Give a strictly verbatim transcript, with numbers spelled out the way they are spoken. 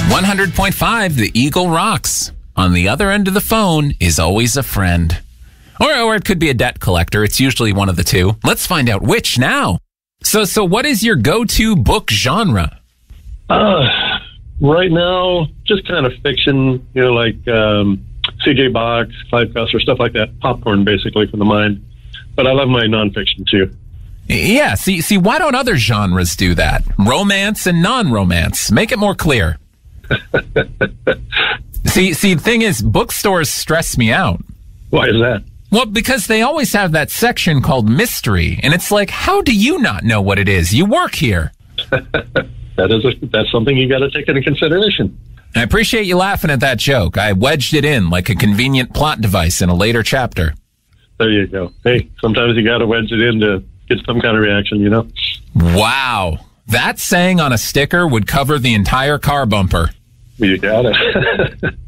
one hundred point five, the Eagle rocks. On the other end of the phone is always a friend. Or, or it could be a debt collector. It's usually one of the two. Let's find out which now. So, so what is your go-to book genre? Uh, right now, just kind of fiction, you know, like um, C J Box, Clive Cussler, stuff like that. Popcorn, basically, for the mind. But I love my nonfiction, too. Yeah, see, see, why don't other genres do that? Romance and non-romance. Make it more clear. see, see, the thing is, bookstores stress me out. Why is that? Well, because they always have that section called mystery, and it's like, how do you not know what it is? You work here. that is a, that's something you got to take into consideration. I appreciate you laughing at that joke. I wedged it in like a convenient plot device in a later chapter. There you go. Hey, sometimes you got to wedge it in to get some kind of reaction, you know? Wow. That saying on a sticker would cover the entire car bumper. You got it.